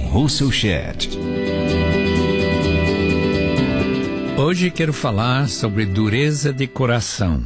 Russell Shedd. Hoje quero falar sobre dureza de coração.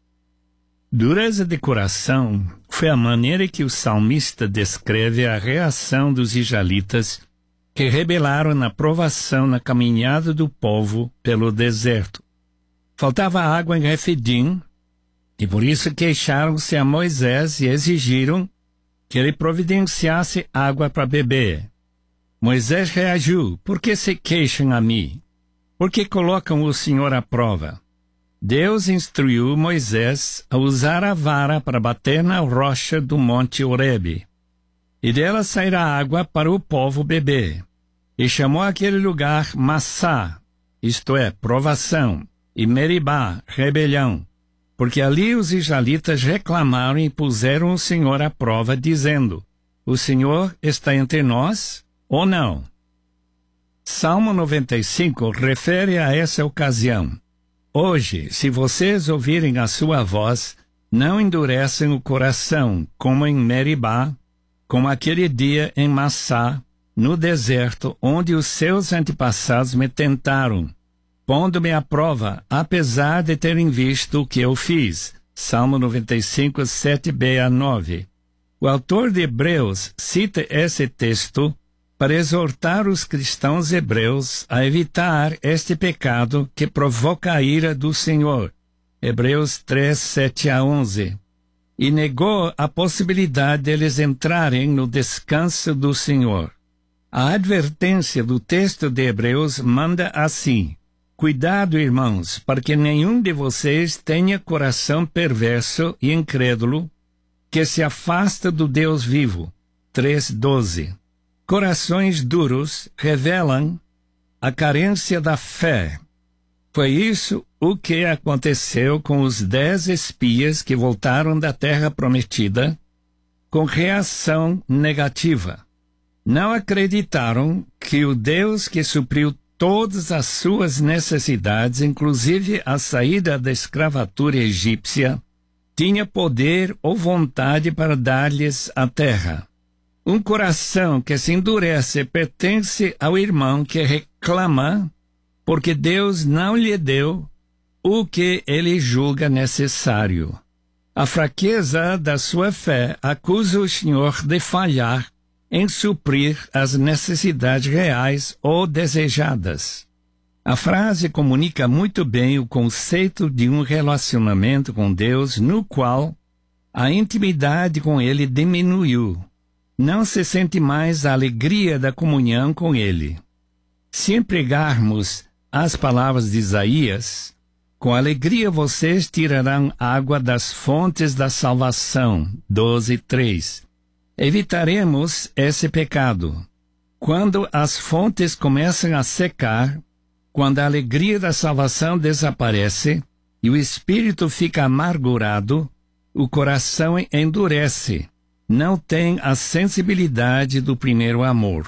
Dureza de coração foi a maneira que o salmista descreve a reação dos israelitas que rebelaram na provação na caminhada do povo pelo deserto. Faltava água em Refidim, e por isso queixaram-se a Moisés e exigiram que ele providenciasse água para beber. Moisés reagiu: por que se queixam a mim? Por que colocam o Senhor à prova? Deus instruiu Moisés a usar a vara para bater na rocha do monte Horebe, e dela sairá água para o povo beber. E chamou aquele lugar Massá, isto é, provação, e Meribá, rebelião, porque ali os israelitas reclamaram e puseram o Senhor à prova, dizendo: o Senhor está entre nós ou não? Salmo 95 refere a essa ocasião. Hoje, se vocês ouvirem a sua voz, não endurecem o coração, como em Meribá, como aquele dia em Massá, no deserto, onde os seus antepassados me tentaram, pondo-me à prova, apesar de terem visto o que eu fiz. Salmo 95, 7b a 9. O autor de Hebreus cita esse texto para exortar os cristãos hebreus a evitar este pecado que provoca a ira do Senhor. Hebreus 3, 7 a 11. E negou a possibilidade deles entrarem no descanso do Senhor. A advertência do texto de Hebreus manda assim: cuidado, irmãos, para que nenhum de vocês tenha coração perverso e incrédulo, que se afasta do Deus vivo. 3:12. Corações duros revelam a carência da fé. Foi isso o que aconteceu com os 10 espias que voltaram da terra prometida com reação negativa. Não acreditaram que o Deus que supriu todas as suas necessidades, inclusive a saída da escravatura egípcia, tinha poder ou vontade para dar-lhes a terra. Um coração que se endurece pertence ao irmão que reclama porque Deus não lhe deu o que ele julga necessário. A fraqueza da sua fé acusa o Senhor de falhar em suprir as necessidades reais ou desejadas. A frase comunica muito bem o conceito de um relacionamento com Deus no qual a intimidade com Ele diminuiu. Não se sente mais a alegria da comunhão com Ele. Se empregarmos as palavras de Isaías, com alegria vocês tirarão água das fontes da salvação, 12:3. Evitaremos esse pecado. Quando as fontes começam a secar, quando a alegria da salvação desaparece e o espírito fica amargurado, o coração endurece. Não tem a sensibilidade do primeiro amor.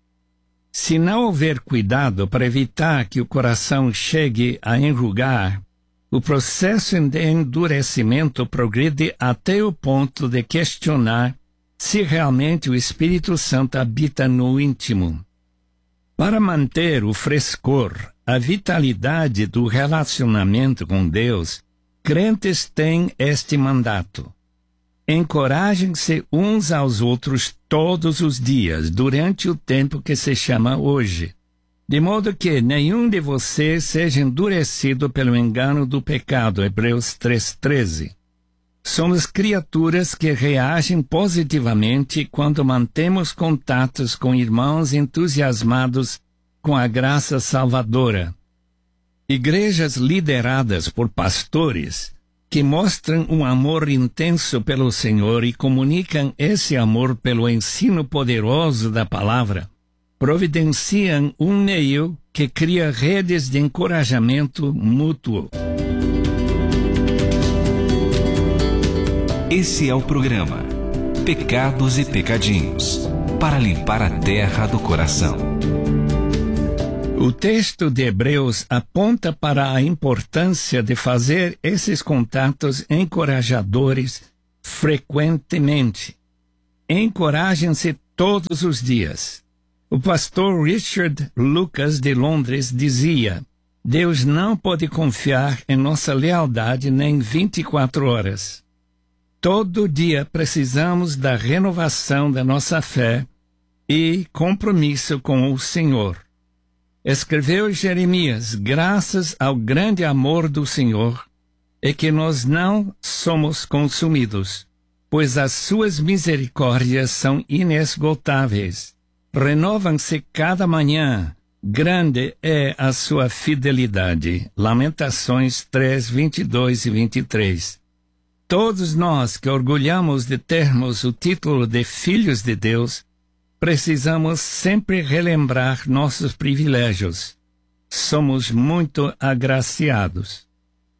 Se não houver cuidado para evitar que o coração chegue a enrugar, o processo de endurecimento progride até o ponto de questionar se realmente o Espírito Santo habita no íntimo. Para manter o frescor, a vitalidade do relacionamento com Deus, crentes têm este mandato: encorajem-se uns aos outros todos os dias, durante o tempo que se chama hoje, de modo que nenhum de vocês seja endurecido pelo engano do pecado. Hebreus 3:13. Somos criaturas que reagem positivamente quando mantemos contatos com irmãos entusiasmados com a graça salvadora. Igrejas lideradas por pastores que mostram um amor intenso pelo Senhor e comunicam esse amor pelo ensino poderoso da palavra, providenciam um meio que cria redes de encorajamento mútuo. Esse é o programa Pecados e Pecadinhos, para limpar a terra do coração. O texto de Hebreus aponta para a importância de fazer esses contatos encorajadores frequentemente. Encorajem-se todos os dias. O pastor Richard Lucas de Londres dizia: Deus não pode confiar em nossa lealdade nem 24 horas. Todo dia precisamos da renovação da nossa fé e compromisso com o Senhor. Escreveu Jeremias: graças ao grande amor do Senhor é que nós não somos consumidos, pois as suas misericórdias são inesgotáveis. Renovam-se cada manhã, grande é a sua fidelidade. Lamentações 3, 22 e 23. Todos nós que orgulhamos de termos o título de filhos de Deus, precisamos sempre relembrar nossos privilégios. Somos muito agraciados.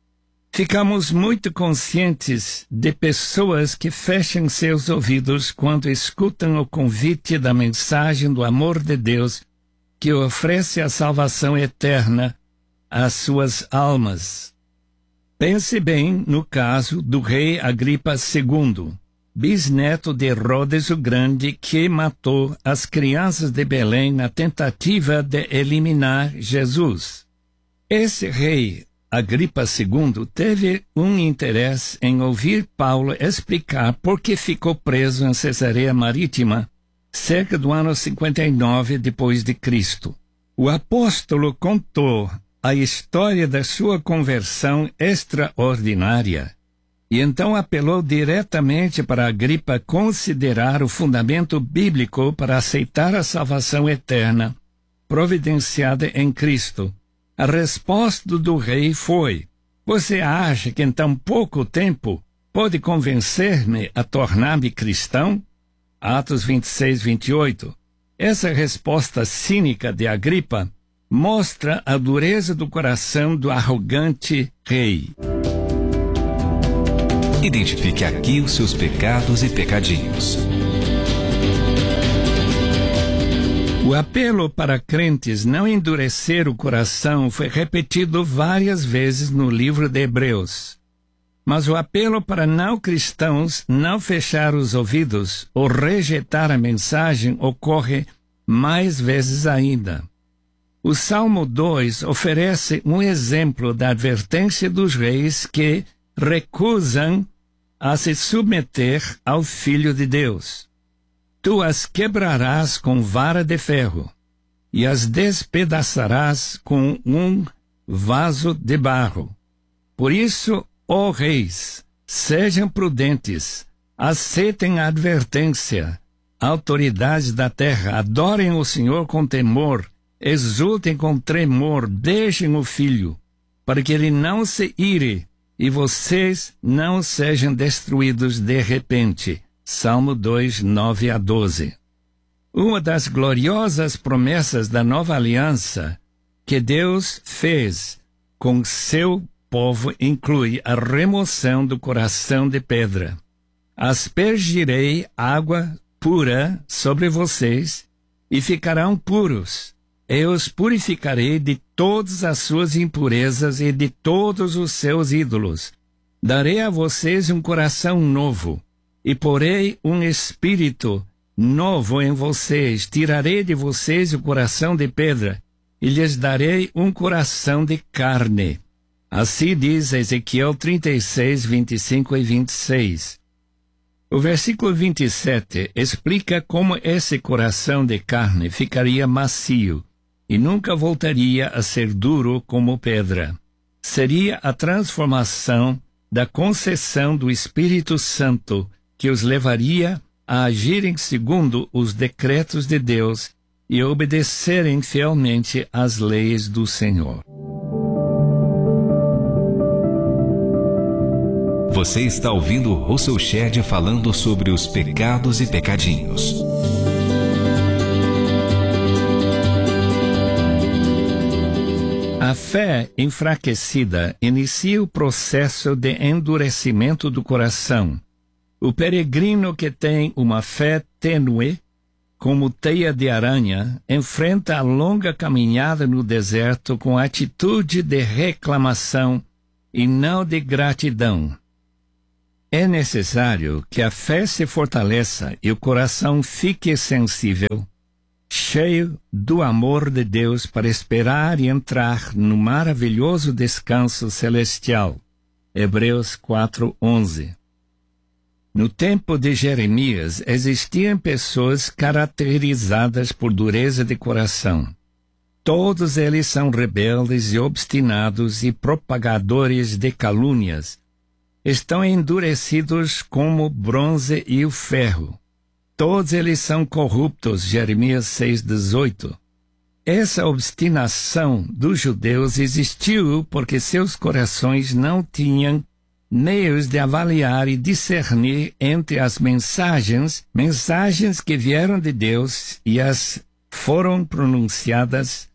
Ficamos muito conscientes de pessoas que fecham seus ouvidos quando escutam o convite da mensagem do amor de Deus que oferece a salvação eterna às suas almas. Pense bem no caso do rei Agripa II, bisneto de Herodes o Grande, que matou as crianças de Belém na tentativa de eliminar Jesus. Esse rei Agripa II teve um interesse em ouvir Paulo explicar por que ficou preso em Cesareia Marítima cerca do ano 59 depois de Cristo. O apóstolo contou a história da sua conversão extraordinária e então apelou diretamente para Agripa considerar o fundamento bíblico para aceitar a salvação eterna providenciada em Cristo. A resposta do rei foi: você acha que em tão pouco tempo pode convencer-me a tornar-me cristão? Atos 26, 28. Essa resposta cínica de Agripa mostra a dureza do coração do arrogante rei. Identifique aqui os seus pecados e pecadinhos. O apelo para crentes não endurecer o coração foi repetido várias vezes no livro de Hebreus. Mas o apelo para não cristãos não fechar os ouvidos ou rejeitar a mensagem ocorre mais vezes ainda. O Salmo 2 oferece um exemplo da advertência dos reis que recusam a se submeter ao Filho de Deus. Tu as quebrarás com vara de ferro e as despedaçarás com um vaso de barro. Por isso, ó reis, sejam prudentes, aceitem a advertência. Autoridades da terra, adorem o Senhor com temor, exultem com tremor, deixem o filho, para que ele não se ire e vocês não sejam destruídos de repente. Salmo 2, 9 a 12. Uma das gloriosas promessas da nova aliança que Deus fez com seu povo inclui a remoção do coração de pedra. Aspergirei água pura sobre vocês e ficarão puros. Eu os purificarei de todas as suas impurezas e de todos os seus ídolos. Darei a vocês um coração novo e porei um espírito novo em vocês. Tirarei de vocês o coração de pedra e lhes darei um coração de carne. Assim diz Ezequiel 36, 25 e 26. O versículo 27 explica como esse coração de carne ficaria macio e nunca voltaria a ser duro como pedra. Seria a transformação da concessão do Espírito Santo que os levaria a agirem segundo os decretos de Deus e obedecerem fielmente às leis do Senhor. Você está ouvindo Russell Shedd falando sobre os pecados e pecadinhos. A fé enfraquecida inicia o processo de endurecimento do coração. O peregrino que tem uma fé tênue, como teia de aranha, enfrenta a longa caminhada no deserto com atitude de reclamação e não de gratidão. É necessário que a fé se fortaleça e o coração fique sensível cheio do amor de Deus para esperar e entrar no maravilhoso descanso celestial. Hebreus 4:11. No tempo de Jeremias, existiam pessoas caracterizadas por dureza de coração. Todos eles são rebeldes e obstinados e propagadores de calúnias. Estão endurecidos como o bronze e o ferro. Todos eles são corruptos, Jeremias 6:18. Essa obstinação dos judeus existiu porque seus corações não tinham meios de avaliar e discernir entre as mensagens que vieram de Deus e as foram pronunciadas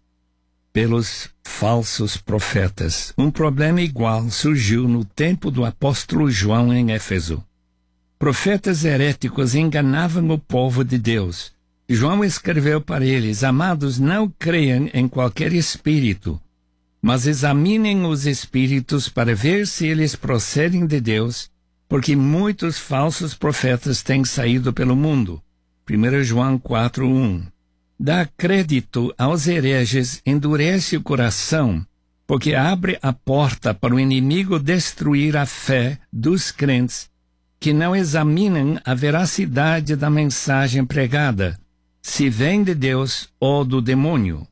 pelos falsos profetas. Um problema igual surgiu no tempo do apóstolo João em Éfeso. Profetas heréticos enganavam o povo de Deus. João escreveu para eles: amados, não creiam em qualquer espírito, mas examinem os espíritos para ver se eles procedem de Deus, porque muitos falsos profetas têm saído pelo mundo. 1 João 4:1. Dá crédito aos hereges, endurece o coração, porque abre a porta para o inimigo destruir a fé dos crentes que não examinam a veracidade da mensagem pregada, se vem de Deus ou do demônio.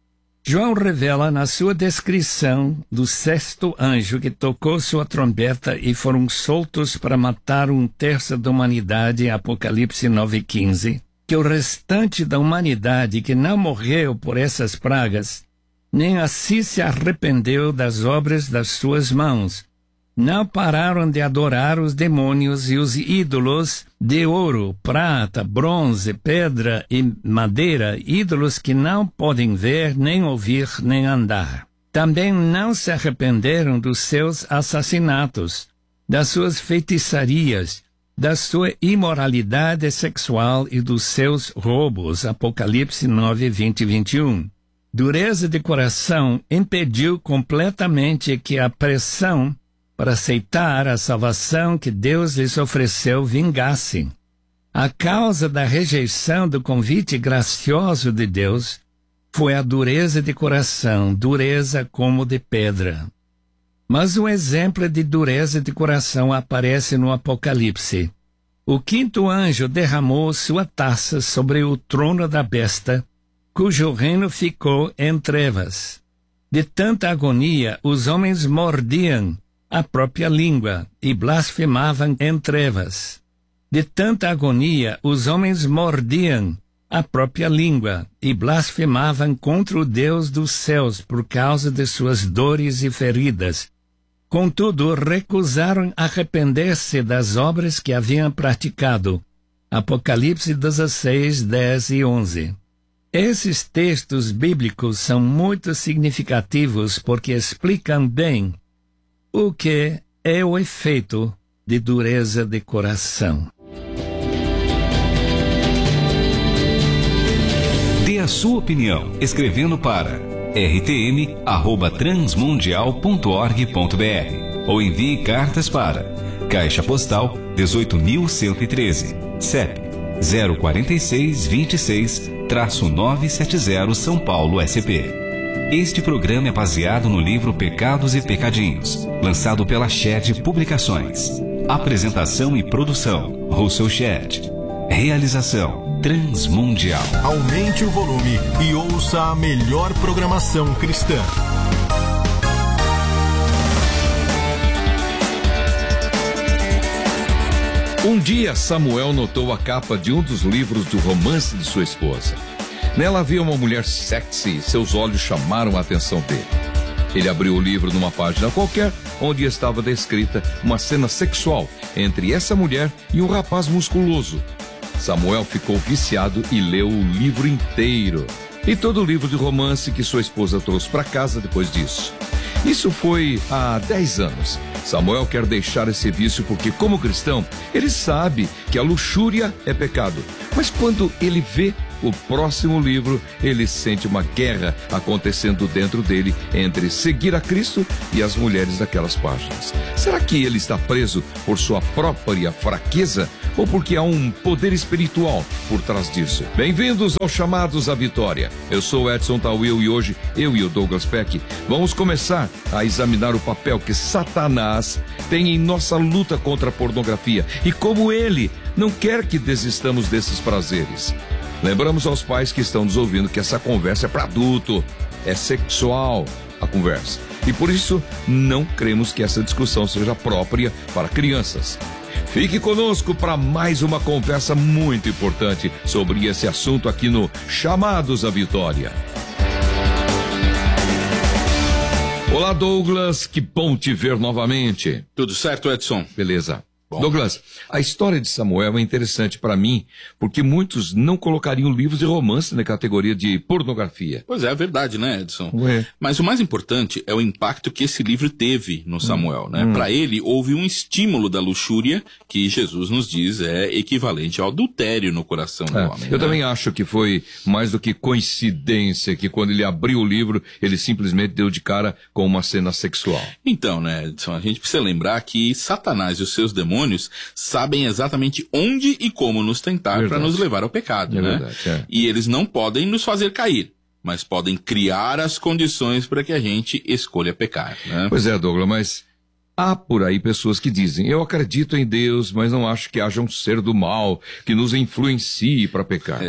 João revela na sua descrição do sexto anjo que tocou sua trombeta e foram soltos para matar 1/3 da humanidade, Apocalipse 9:15, que o restante da humanidade que não morreu por essas pragas, nem assim se arrependeu das obras das suas mãos, não pararam de adorar os demônios e os ídolos de ouro, prata, bronze, pedra e madeira, ídolos que não podem ver, nem ouvir, nem andar. Também não se arrependeram dos seus assassinatos, das suas feitiçarias, da sua imoralidade sexual e dos seus roubos. Apocalipse 9, 20 e 21. Dureza de coração impediu completamente que a pressão para aceitar a salvação que Deus lhes ofereceu vingassem. A causa da rejeição do convite gracioso de Deus foi a dureza de coração, dureza como de pedra. Mas um exemplo de dureza de coração aparece no Apocalipse. O quinto anjo derramou sua taça sobre o trono da besta, cujo reino ficou em trevas. De tanta agonia, os homens mordiam a própria língua e blasfemavam em trevas. De tanta agonia, os homens mordiam a própria língua e blasfemavam contra o Deus dos céus por causa de suas dores e feridas. Contudo, recusaram arrepender-se das obras que haviam praticado. Apocalipse 16, 10 e 11. Esses textos bíblicos são muito significativos porque explicam bem o que é o efeito de dureza de coração. Dê a sua opinião escrevendo para rtm@transmundial.org.br ou envie cartas para Caixa Postal 18.113, CEP 04626-970 São Paulo, SP. Este programa é baseado no livro Pecados e Pecadinhos, lançado pela Shed Publicações. Apresentação e produção, Russell Shed. Realização, Transmundial. Aumente o volume e ouça a melhor programação cristã. Um dia, Samuel notou a capa de um dos livros do romance de sua esposa. Nela havia uma mulher sexy e seus olhos chamaram a atenção dele. Ele abriu o livro numa página qualquer, onde estava descrita uma cena sexual entre essa mulher e um rapaz musculoso. Samuel ficou viciado e leu o livro inteiro. E todo o livro de romance que sua esposa trouxe para casa depois disso. Isso foi há 10 anos. Samuel quer deixar esse vício porque, como cristão, ele sabe que a luxúria é pecado. Mas quando ele vê o próximo livro, ele sente uma guerra acontecendo dentro dele entre seguir a Cristo e as mulheres daquelas páginas. Será que ele está preso por sua própria fraqueza ou porque há um poder espiritual por trás disso? Bem-vindos aos Chamados à Vitória. Eu sou Edson Tawil e hoje eu e o Douglas Peck vamos começar a examinar o papel que Satanás tem em nossa luta contra a pornografia e como ele não quer que desistamos desses prazeres. Lembramos aos pais que estão nos ouvindo que essa conversa é para adulto, é sexual a conversa. E por isso não cremos que essa discussão seja própria para crianças. Fique conosco para mais uma conversa muito importante sobre esse assunto aqui no Chamados à Vitória. Olá, Douglas, que bom te ver novamente. Tudo certo, Edson? Beleza. Bom. Douglas, a história de Samuel é interessante para mim, porque muitos não colocariam livros de romance na categoria de pornografia. Pois é verdade, né, Edson? Ué. Mas o mais importante é o impacto que esse livro teve no Samuel, né? Para ele, houve um estímulo da luxúria, que Jesus nos diz é equivalente ao adultério no coração do homem. Eu também acho que foi mais do que coincidência que quando ele abriu o livro, ele simplesmente deu de cara com uma cena sexual. Então, né, Edson, a gente precisa lembrar que Satanás e os seus demônios sabem exatamente onde e como nos tentar para nos levar ao pecado, né? Verdade, é. E eles não podem nos fazer cair, mas podem criar as condições para que a gente escolha pecar, né? Pois é, Douglas, mas há por aí pessoas que dizem, eu acredito em Deus, mas não acho que haja um ser do mal que nos influencie para pecar.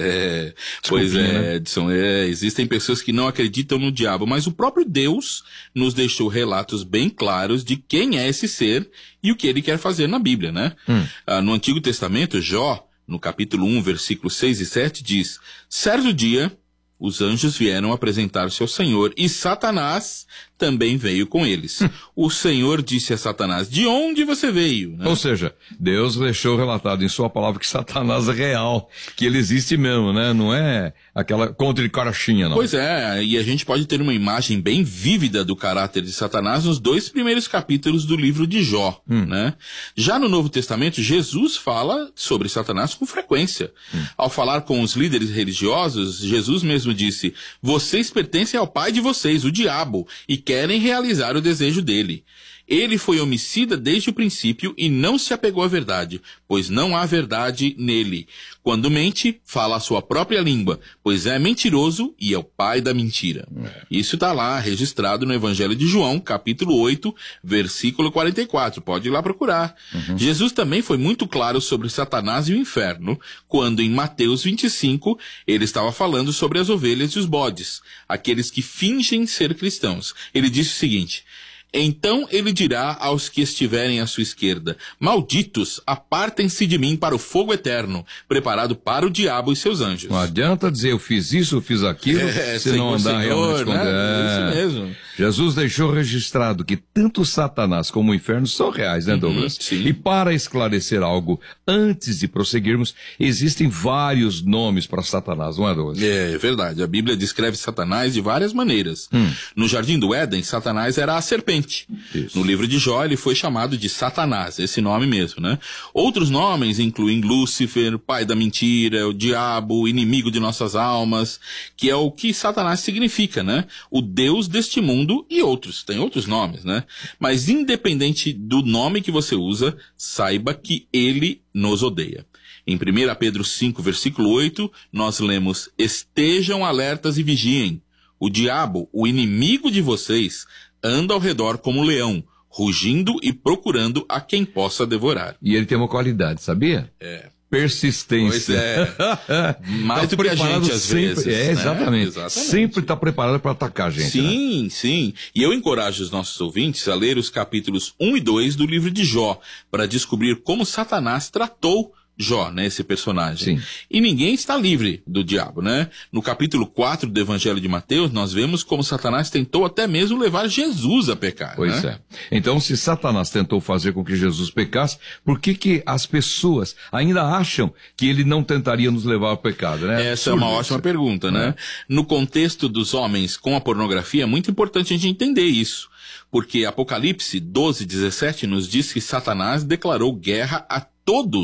Pois é, né? Edson, existem pessoas que não acreditam no diabo, mas o próprio Deus nos deixou relatos bem claros de quem é esse ser e o que ele quer fazer na Bíblia, né? No Antigo Testamento, Jó, no capítulo 1, versículos 6 e 7, diz, certo dia, os anjos vieram apresentar-se ao Senhor e Satanás também veio com eles. O Senhor disse a Satanás, de onde você veio? Né? Ou seja, Deus deixou relatado em sua palavra que Satanás é real, que ele existe mesmo, né? Não é aquela conta de carochinha, não. Pois é, e a gente pode ter uma imagem bem vívida do caráter de Satanás nos 2 primeiros capítulos do livro de Jó, né? Já no Novo Testamento, Jesus fala sobre Satanás com frequência. Ao falar com os líderes religiosos, Jesus mesmo disse, vocês pertencem ao pai de vocês, o diabo, e querem realizar o desejo dele. Ele foi homicida desde o princípio e não se apegou à verdade, pois não há verdade nele. Quando mente, fala a sua própria língua, pois é mentiroso e é o pai da mentira. Isso está lá, registrado no Evangelho de João, capítulo 8, versículo 44. Pode ir lá procurar. Jesus também foi muito claro sobre Satanás e o inferno, quando em Mateus 25, ele estava falando sobre as ovelhas e os bodes, aqueles que fingem ser cristãos. Ele disse o seguinte, então ele dirá aos que estiverem à sua esquerda, malditos, apartem-se de mim para o fogo eterno, preparado para o diabo e seus anjos. Não adianta dizer eu fiz isso, eu fiz aquilo, se não andar realmente com Deus. Isso mesmo. Jesus deixou registrado que tanto Satanás como o inferno são reais, né, Douglas? Sim. E para esclarecer algo, antes de prosseguirmos, existem vários nomes para Satanás, não é, Douglas? É verdade, a Bíblia descreve Satanás de várias maneiras. No Jardim do Éden, Satanás era a serpente. Isso. No livro de Jó, ele foi chamado de Satanás, esse nome mesmo, né? Outros nomes incluem Lúcifer, pai da mentira, o diabo, inimigo de nossas almas, que é o que Satanás significa, né? O Deus deste mundo e outros, tem outros nomes, né? Mas independente do nome que você usa, saiba que ele nos odeia. Em 1 Pedro 5, versículo 8, nós lemos, estejam alertas e vigiem. O diabo, o inimigo de vocês, anda ao redor como um leão, rugindo e procurando a quem possa devorar. E ele tem uma qualidade, sabia? Persistência. Pois é. Mais do que a gente, às vezes. Exatamente. Né? Sempre está preparado para atacar a gente. Sim, né? sim. E eu encorajo os nossos ouvintes a ler os capítulos 1 e 2 do livro de Jó, para descobrir como Satanás tratou Jó, né, esse personagem. Sim. E ninguém está livre do diabo, né? No capítulo 4 do Evangelho de Mateus, nós vemos como Satanás tentou até mesmo levar Jesus a pecar. Pois né? é. Então, se Satanás tentou fazer com que Jesus pecasse, por que as pessoas ainda acham que ele não tentaria nos levar ao pecado, né? Essa é uma ótima pergunta, né? No contexto dos homens com a pornografia, é muito importante a gente entender isso. Porque Apocalipse 12:17 nos diz que Satanás declarou guerra a todos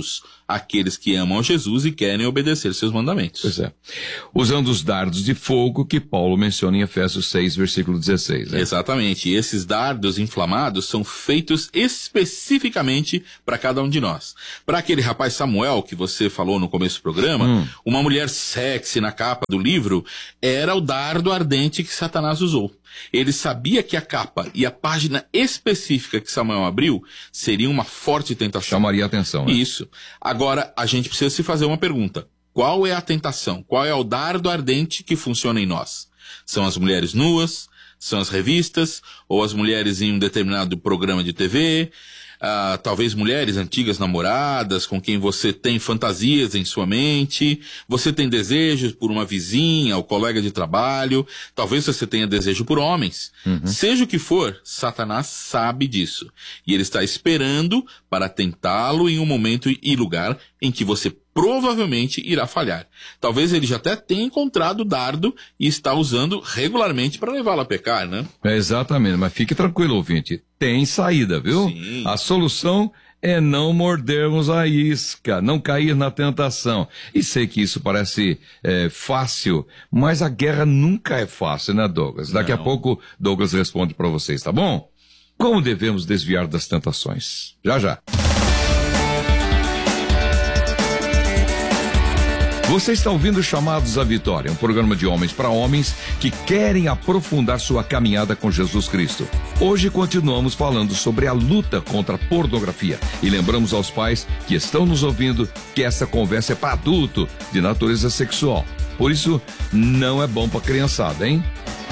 aqueles que amam a Jesus e querem obedecer seus mandamentos. Pois é. Usando os dardos de fogo que Paulo menciona em Efésios 6, versículo 16. Né? Exatamente. E esses dardos inflamados são feitos especificamente para cada um de nós. Para aquele rapaz Samuel, que você falou no começo do programa, uma mulher sexy na capa do livro era o dardo ardente que Satanás usou. Ele sabia que a capa e a página específica que Samuel abriu seria uma forte tentação. Chamaria a atenção, né? Isso. Agora, a gente precisa se fazer uma pergunta. Qual é a tentação? Qual é o dardo ardente que funciona em nós? São as mulheres nuas? São as revistas? Ou as mulheres em um determinado programa de TV? Talvez mulheres antigas namoradas, com quem você tem fantasias em sua mente, você tem desejos por uma vizinha ou colega de trabalho, talvez você tenha desejo por homens. Seja o que for, Satanás sabe disso. E ele está esperando para tentá-lo em um momento e lugar em que você provavelmente irá falhar. Talvez ele já até tenha encontrado o dardo e está usando regularmente para levá-lo a pecar, né? Exatamente, mas fique tranquilo, ouvinte. Tem saída, viu? Sim. A solução é não mordermos a isca, não cair na tentação. E sei que isso parece fácil, mas a guerra nunca é fácil, né, Douglas? Daqui a pouco, Douglas responde para vocês, tá bom? Como devemos desviar das tentações? Já, já. Você está ouvindo Chamados à Vitória, um programa de homens para homens que querem aprofundar sua caminhada com Jesus Cristo. Hoje continuamos falando sobre a luta contra a pornografia e lembramos aos pais que estão nos ouvindo que essa conversa é para adulto, de natureza sexual. Por isso, não é bom para criançada, hein?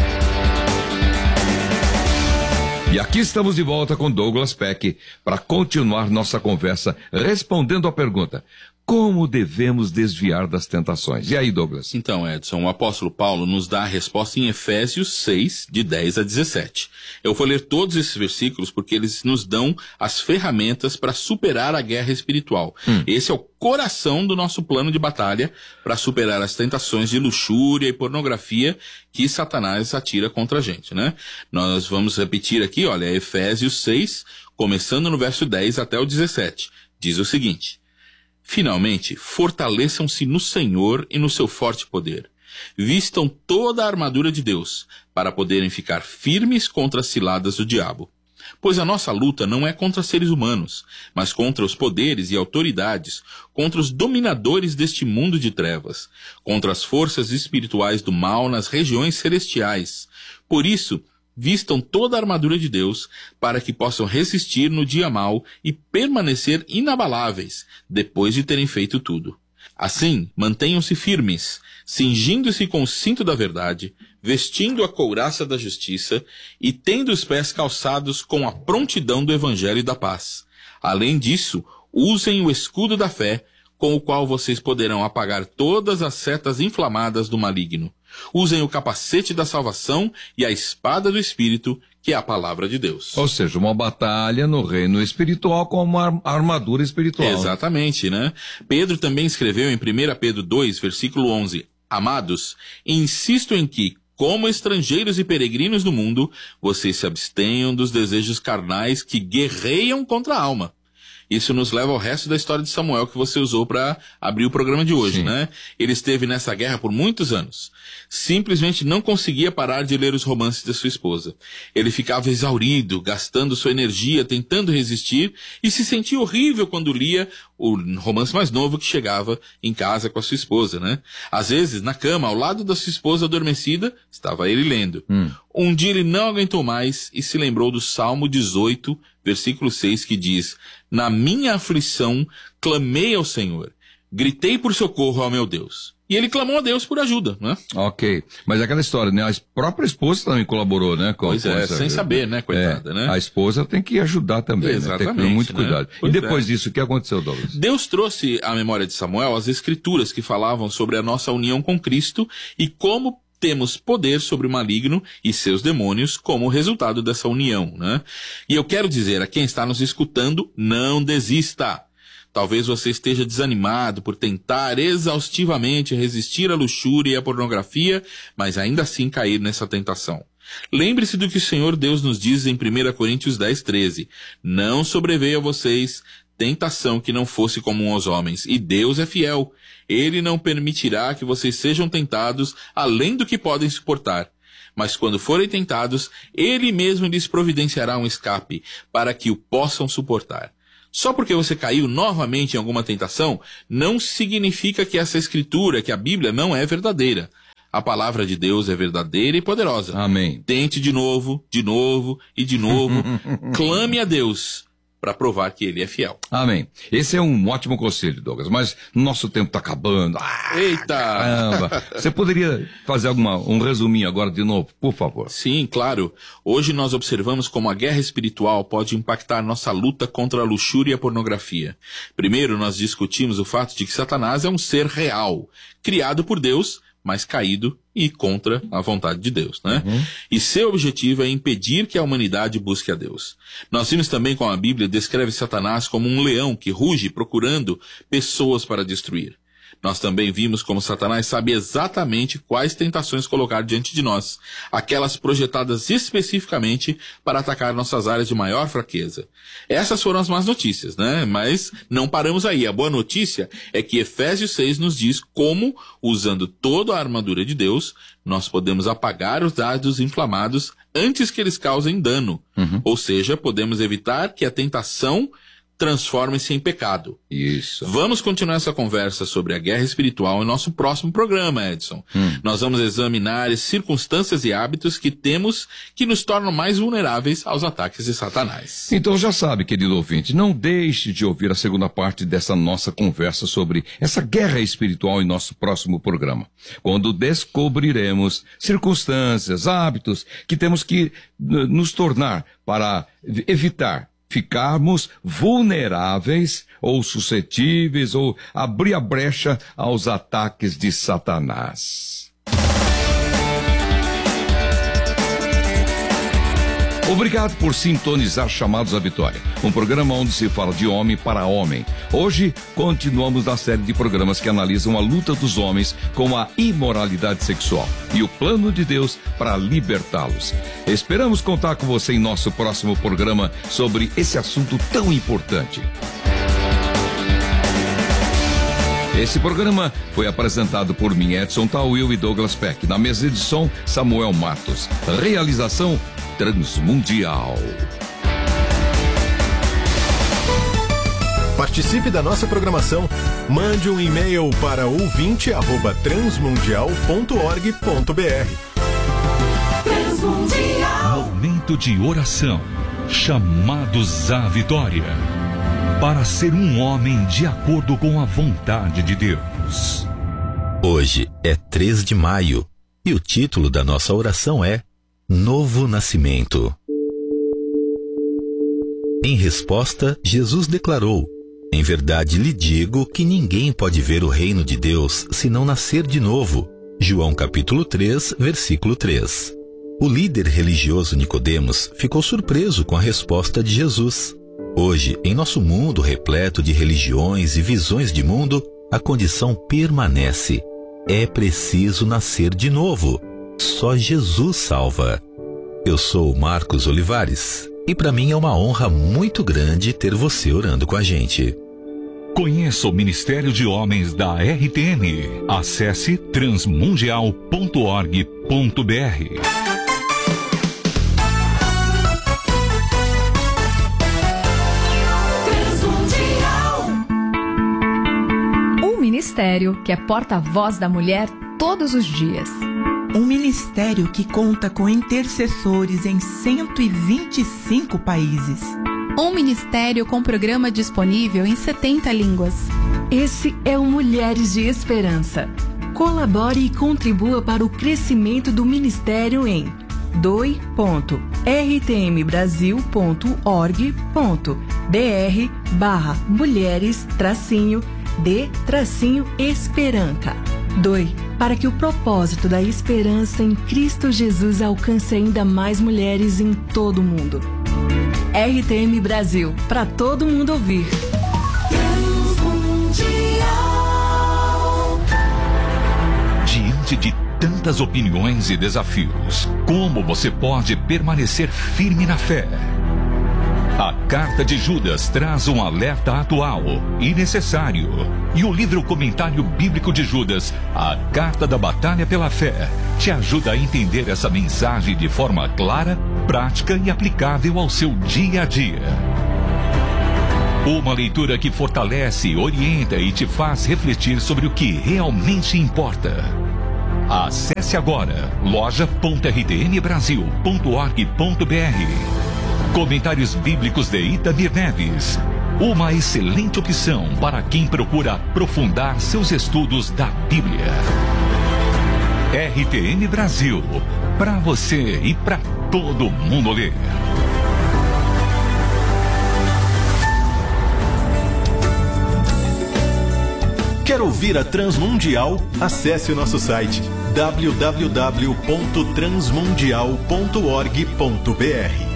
E aqui estamos de volta com Douglas Peck para continuar nossa conversa respondendo à pergunta: como devemos desviar das tentações? E aí, Douglas? Então, Edson, o apóstolo Paulo nos dá a resposta em Efésios 6, de 10 a 17. Eu vou ler todos esses versículos porque eles nos dão as ferramentas para superar a guerra espiritual. Esse é o coração do nosso plano de batalha para superar as tentações de luxúria e pornografia que Satanás atira contra a gente, né? Nós vamos repetir aqui, olha, Efésios 6, começando no verso 10 até o 17. Diz o seguinte: finalmente, fortaleçam-se no Senhor e no seu forte poder. Vistam toda a armadura de Deus, para poderem ficar firmes contra as ciladas do diabo. Pois a nossa luta não é contra seres humanos, mas contra os poderes e autoridades, contra os dominadores deste mundo de trevas, contra as forças espirituais do mal nas regiões celestiais. Por isso, vistam toda a armadura de Deus para que possam resistir no dia mau e permanecer inabaláveis depois de terem feito tudo. Assim, mantenham-se firmes, cingindo-se com o cinto da verdade, vestindo a couraça da justiça e tendo os pés calçados com a prontidão do evangelho da paz. Além disso, usem o escudo da fé, com o qual vocês poderão apagar todas as setas inflamadas do maligno. Usem o capacete da salvação e a espada do Espírito, que é a palavra de Deus. Ou seja, uma batalha no reino espiritual com uma armadura espiritual. Exatamente, né? Pedro também escreveu em 1 Pedro 2, versículo 11, Amados, insisto em que, como estrangeiros e peregrinos do mundo, vocês se abstenham dos desejos carnais que guerreiam contra a alma. Isso nos leva ao resto da história de Samuel que você usou para abrir o programa de hoje, né? Ele esteve nessa guerra por muitos anos. Simplesmente não conseguia parar de ler os romances de sua esposa. Ele ficava exaurido, gastando sua energia, tentando resistir, e se sentia horrível quando lia o romance mais novo que chegava em casa com a sua esposa, né? Às vezes, na cama, ao lado da sua esposa adormecida, estava ele lendo. Um dia ele não aguentou mais e se lembrou do Salmo 18, versículo 6, que diz: Na minha aflição, clamei ao Senhor, gritei por socorro ao meu Deus. E ele clamou a Deus por ajuda, né? Ok, mas aquela história, né? A própria esposa também colaborou, né? Pois é, sem saber, né, coitada, né? A esposa tem que ajudar também, exatamente, né? Tem que ter muito cuidado. Pois e depois disso, o que aconteceu, Douglas? Deus trouxe à memória de Samuel as escrituras que falavam sobre a nossa união com Cristo e como temos poder sobre o maligno e seus demônios como resultado dessa união, né? E eu quero dizer a quem está nos escutando, não desista. Talvez você esteja desanimado por tentar exaustivamente resistir à luxúria e à pornografia, mas ainda assim cair nessa tentação. Lembre-se do que o Senhor Deus nos diz em 1 Coríntios 10, 13. Não sobreveia a vocês tentação que não fosse comum aos homens, e Deus é fiel. Ele não permitirá que vocês sejam tentados além do que podem suportar. Mas quando forem tentados, Ele mesmo lhes providenciará um escape, para que o possam suportar. Só porque você caiu novamente em alguma tentação, não significa que essa escritura, que a Bíblia, não é verdadeira. A palavra de Deus é verdadeira e poderosa. Amém. Tente de novo, de novo e de novo. Clame a Deus para provar que Ele é fiel. Amém. Esse é um ótimo conselho, Douglas, mas nosso tempo está acabando. Eita! Caramba! Você poderia fazer um resuminho agora de novo, por favor? Sim, claro. Hoje nós observamos como a guerra espiritual pode impactar nossa luta contra a luxúria e a pornografia. Primeiro, nós discutimos o fato de que Satanás é um ser real, criado por Deus, mas caído e contra a vontade de Deus, né? E seu objetivo é impedir que a humanidade busque a Deus. Nós vimos também como a Bíblia descreve Satanás como um leão que ruge procurando pessoas para destruir. Nós também vimos como Satanás sabe exatamente quais tentações colocar diante de nós, aquelas projetadas especificamente para atacar nossas áreas de maior fraqueza. Essas foram as más notícias, né? Mas não paramos aí. A boa notícia é que Efésios 6 nos diz como, usando toda a armadura de Deus, nós podemos apagar os dardos inflamados antes que eles causem dano. Ou seja, podemos evitar que a tentação transforme-se em pecado. Isso. Vamos continuar essa conversa sobre a guerra espiritual em nosso próximo programa, Edson. Nós vamos examinar as circunstâncias e hábitos que temos que nos tornam mais vulneráveis aos ataques de Satanás. Então já sabe, querido ouvinte, não deixe de ouvir a segunda parte dessa nossa conversa sobre essa guerra espiritual em nosso próximo programa, quando descobriremos circunstâncias, hábitos que temos que nos tornar para evitar ficarmos vulneráveis ou suscetíveis ou abrir a brecha aos ataques de Satanás. Obrigado por sintonizar Chamados à Vitória, um programa onde se fala de homem para homem. Hoje, continuamos na série de programas que analisam a luta dos homens com a imoralidade sexual e o plano de Deus para libertá-los. Esperamos contar com você em nosso próximo programa sobre esse assunto tão importante. Esse programa foi apresentado por mim, Edson Tawil e Douglas Peck. Na mesa de som, Samuel Matos. Realização Transmundial. Participe da nossa programação. Mande um e-mail para ouvinte@transmundial.org.br. Momento de oração. Chamados à vitória. Para ser um homem de acordo com a vontade de Deus. Hoje é 3 de maio e o título da nossa oração é Novo Nascimento. Em resposta, Jesus declarou: em verdade lhe digo que ninguém pode ver o reino de Deus se não nascer de novo. João capítulo 3, versículo 3. O líder religioso Nicodemos ficou surpreso com a resposta de Jesus. Hoje, em nosso mundo repleto de religiões e visões de mundo, a condição permanece. É preciso nascer de novo. Só Jesus salva. Eu sou Marcos Olivares e para mim é uma honra muito grande ter você orando com a gente. Conheça o Ministério de Homens da RTN. Acesse transmundial.org.br. Ministério que é porta-voz da mulher todos os dias. Um ministério que conta com intercessores em 125 países. Um ministério com programa disponível em 70 línguas. Esse é o Mulheres de Esperança. Colabore e contribua para o crescimento do ministério em doi.rtmbrasil.org.br/mulheres-de-esperanca. Doe para que o propósito da esperança em Cristo Jesus alcance ainda mais mulheres em todo o mundo. RTM Brasil, para todo mundo ouvir. Diante de tantas opiniões e desafios, como você pode permanecer firme na fé? A Carta de Judas traz um alerta atual e necessário. E o livro Comentário Bíblico de Judas, a Carta da Batalha pela Fé, te ajuda a entender essa mensagem de forma clara, prática e aplicável ao seu dia a dia. Uma leitura que fortalece, orienta e te faz refletir sobre o que realmente importa. Acesse agora loja.rtmbrasil.org.br. Comentários Bíblicos de Itamir Neves. Uma excelente opção para quem procura aprofundar seus estudos da Bíblia. RTM Brasil. Para você e para todo mundo ler. Quer ouvir a Transmundial? Acesse o nosso site www.transmundial.org.br.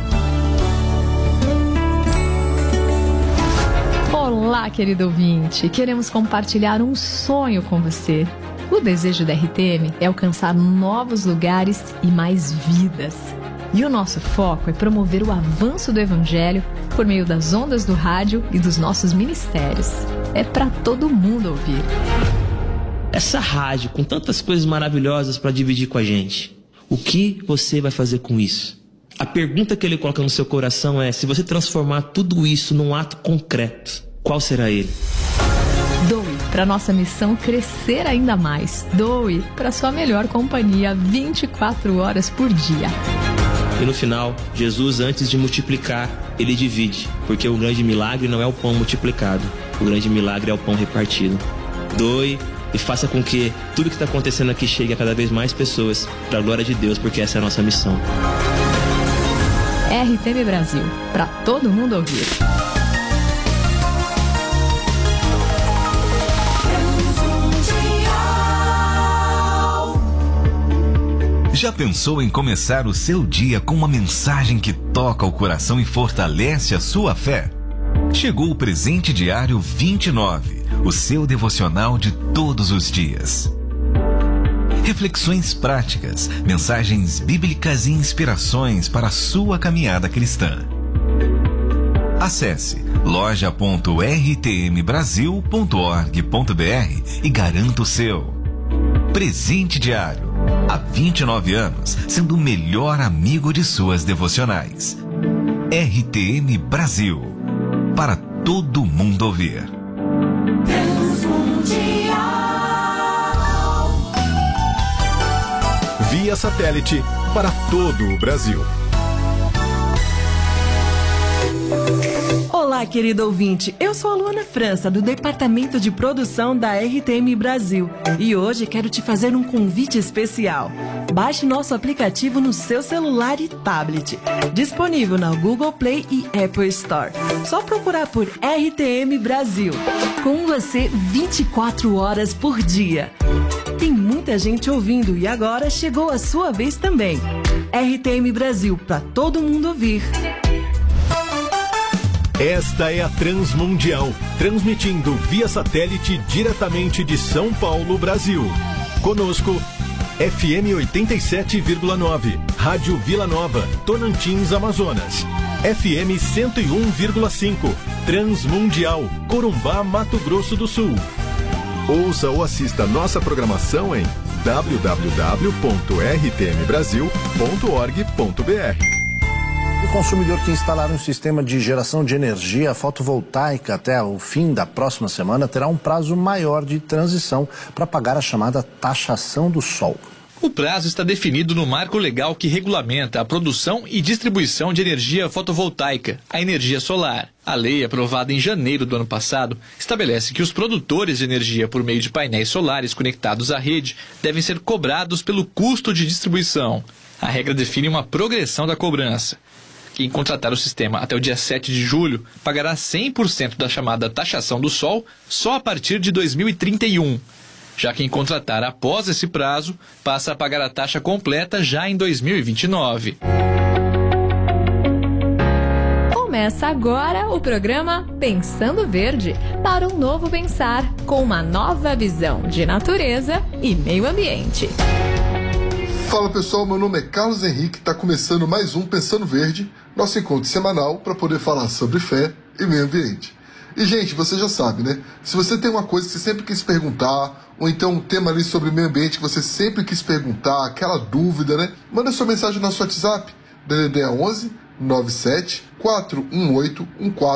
Olá, querido ouvinte! Queremos compartilhar um sonho com você. O desejo da RTM é alcançar novos lugares e mais vidas. E o nosso foco é promover o avanço do Evangelho por meio das ondas do rádio e dos nossos ministérios. É para todo mundo ouvir. Essa rádio com tantas coisas maravilhosas para dividir com a gente, o que você vai fazer com isso? A pergunta que ele coloca no seu coração é: se você transformar tudo isso num ato concreto, qual será ele? Doe para nossa missão crescer ainda mais. Doe para sua melhor companhia 24 horas por dia. E no final, Jesus, antes de multiplicar, ele divide, porque o grande milagre não é o pão multiplicado, o grande milagre é o pão repartido. Doe e faça com que tudo que está acontecendo aqui chegue a cada vez mais pessoas, para a glória de Deus, porque essa é a nossa missão. RTM Brasil, para todo mundo ouvir. Já pensou em começar o seu dia com uma mensagem que toca o coração e fortalece a sua fé? Chegou o Presente Diário 29, o seu devocional de todos os dias. Reflexões práticas, mensagens bíblicas e inspirações para a sua caminhada cristã. Acesse loja.rtmbrasil.org.br e garanta o seu. Presente Diário. Há 29 anos, sendo o melhor amigo de suas devocionais. RTM Brasil. Para todo mundo ouvir. Via satélite para todo o Brasil. Olá, querido ouvinte. Eu sou a Luana França, do Departamento de Produção da RTM Brasil. E hoje quero te fazer um convite especial. Baixe nosso aplicativo no seu celular e tablet. Disponível na Google Play e Apple Store. Só procurar por RTM Brasil. Com você 24 horas por dia. Tem muita gente ouvindo e agora chegou a sua vez também. RTM Brasil, para todo mundo ouvir. Esta é a Transmundial, transmitindo via satélite diretamente de São Paulo, Brasil. Conosco, FM 87,9, Rádio Vila Nova, Tocantins, Amazonas. FM 101,5, Transmundial, Corumbá, Mato Grosso do Sul. Ouça ou assista nossa programação em www.rtmbrasil.org.br. O consumidor que instalar um sistema de geração de energia fotovoltaica até o fim da próxima semana terá um prazo maior de transição para pagar a chamada taxação do sol. O prazo está definido no marco legal que regulamenta a produção e distribuição de energia fotovoltaica, a energia solar. A lei, aprovada em janeiro do ano passado, estabelece que os produtores de energia por meio de painéis solares conectados à rede devem ser cobrados pelo custo de distribuição. A regra define uma progressão da cobrança. Quem contratar o sistema até o dia 7 de julho pagará 100% da chamada taxação do sol só a partir de 2031. Já quem contratar após esse prazo passa a pagar a taxa completa já em 2029. Começa agora o programa Pensando Verde, para um novo pensar, com uma nova visão de natureza e meio ambiente. Fala pessoal, meu nome é Carlos Henrique, está começando mais um Pensando Verde, nosso encontro semanal para poder falar sobre fé e meio ambiente. E, gente, você já sabe, né? Se você tem uma coisa que você sempre quis perguntar, ou então um tema ali sobre meio ambiente que você sempre quis perguntar, aquela dúvida, né? Manda sua mensagem no nosso WhatsApp, DDD 11 97 418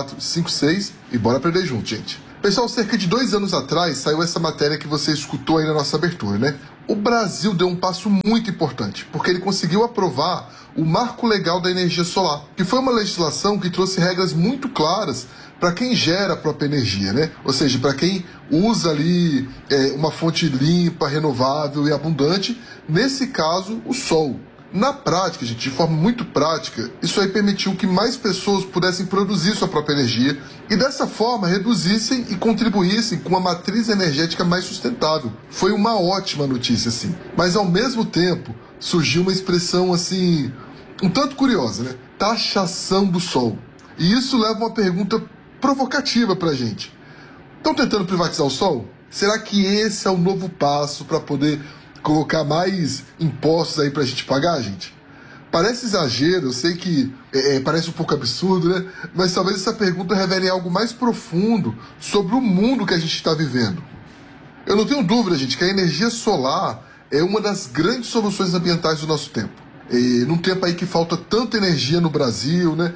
1456 e bora aprender junto, gente. Pessoal, cerca de 2 anos atrás saiu essa matéria que você escutou aí na nossa abertura, né? O Brasil deu um passo muito importante, porque ele conseguiu aprovar o Marco Legal da Energia Solar, que foi uma legislação que trouxe regras muito claras para quem gera a própria energia, né? Ou seja, para quem usa ali uma fonte limpa, renovável e abundante, nesse caso, o sol. Na prática, gente, de forma muito prática, isso aí permitiu que mais pessoas pudessem produzir sua própria energia e dessa forma reduzissem e contribuíssem com uma matriz energética mais sustentável. Foi uma ótima notícia, sim. Mas ao mesmo tempo, surgiu uma expressão assim, um tanto curiosa, né? Taxação do sol. E isso leva a uma pergunta provocativa pra gente. Estão tentando privatizar o sol? Será que esse é o novo passo para poder colocar mais impostos aí pra gente pagar, gente? Parece exagero, eu sei que parece um pouco absurdo, né? Mas talvez essa pergunta revele algo mais profundo sobre o mundo que a gente está vivendo. Eu não tenho dúvida, gente, que a energia solar é uma das grandes soluções ambientais do nosso tempo. E num tempo aí que falta tanta energia no Brasil, né?